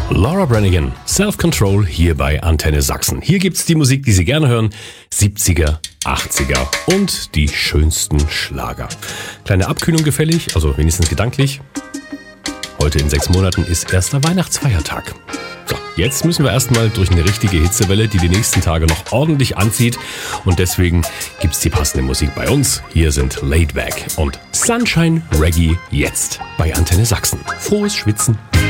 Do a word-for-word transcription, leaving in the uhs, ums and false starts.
Laura Branigan, Self-Control hier bei Antenne Sachsen. Hier gibt's die Musik, die Sie gerne hören, siebziger, achtziger und die schönsten Schlager. Kleine Abkühlung gefällig, also wenigstens gedanklich. Heute in sechs Monaten ist erster Weihnachtsfeiertag. So, jetzt müssen wir erstmal durch eine richtige Hitzewelle, die die nächsten Tage noch ordentlich anzieht. Und deswegen gibt's die passende Musik bei uns. Hier sind Laid Back und Sunshine Reggae jetzt bei Antenne Sachsen. Frohes Schwitzen!